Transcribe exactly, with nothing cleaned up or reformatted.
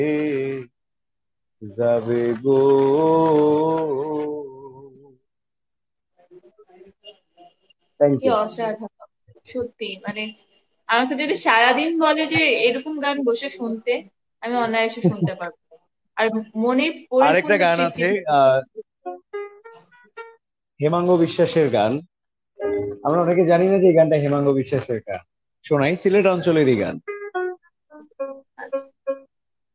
যাবে গো। থ্যাংক কি ইউ। অসাধারণ! সত্যি মানে আমাকে যদি সারাদিন বলে যে এরকম গান বসে শুনতে, আমি অনায়াসে শুনতে পারবো। আর মনে আরেকটা পরিপূর্ণ গান তৃপ্তি আছে, থাকে। আহ হেমাঙ্গ বিশ্বাসের গান। আমরা অনেকে জানি না যে এই গানটা হেমাঙ্গ বিশ্বাসের গান। শোনাই, সিলেট অঞ্চলেরই গান।